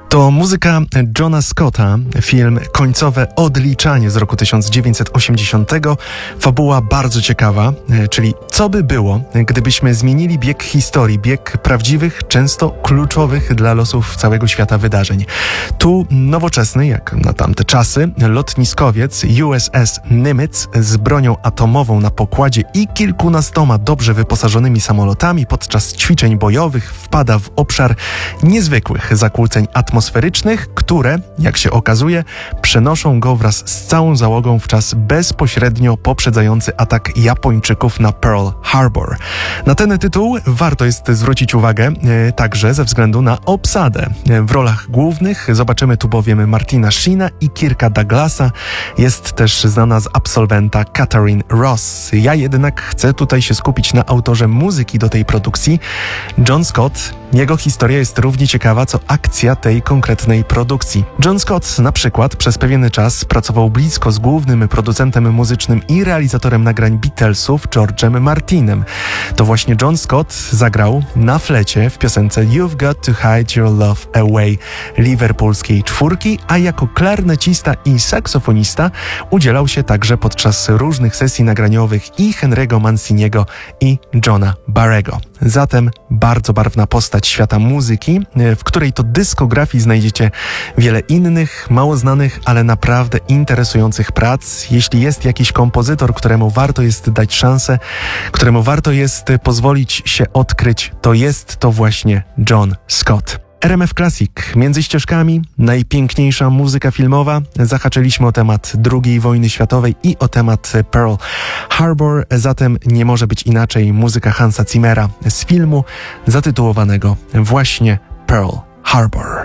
To muzyka Johna Scotta, film Końcowe odliczanie z roku 1980. Fabuła bardzo ciekawa, czyli co by było, gdybyśmy zmienili bieg historii, bieg prawdziwych, często kluczowych dla losów całego świata wydarzeń. Tu nowoczesny, jak na tamte czasy, lotniskowiec USS Nimitz z bronią atomową na pokładzie i kilkunastoma dobrze wyposażonymi samolotami podczas ćwiczeń bojowych wpada w obszar niezwykłych zakłóceń atmosferycznych, które, jak się okazuje, przenoszą go wraz z całą załogą w czas bezpośrednio poprzedzający atak Japończyków na Pearl Harbor. Na ten tytuł warto jest zwrócić uwagę także ze względu na obsadę. W rolach głównych zobaczymy tu bowiem Martina Sheena i Kirka Douglasa. Jest też znana z absolwenta Katharine Ross. Ja jednak chcę tutaj się skupić na autorze muzyki do tej produkcji. John Scott. Jego historia jest równie ciekawa, co akcja tej konkretnej produkcji. John Scott na przykład przez pewien czas pracował blisko z głównym producentem muzycznym i realizatorem nagrań Beatlesów, George'em Martinem. To właśnie John Scott zagrał na flecie w piosence You've Got to Hide Your Love Away liverpoolskiej czwórki, a jako klarnecista i saksofonista udzielał się także podczas różnych sesji nagraniowych i Henry'ego Manciniego i Johna Barrego. Zatem bardzo barwna postać świata muzyki, w której to dyskografii znajdziecie wiele innych, mało znanych, ale naprawdę interesujących prac. Jeśli jest jakiś kompozytor, któremu warto jest dać szansę, któremu warto jest pozwolić się odkryć, to jest to właśnie John Scott. RMF Classic. Między ścieżkami najpiękniejsza muzyka filmowa. Zahaczyliśmy o temat II wojny światowej i o temat Pearl Harbor. Zatem nie może być inaczej. Muzyka Hansa Zimmera z filmu zatytułowanego właśnie Pearl Harbor.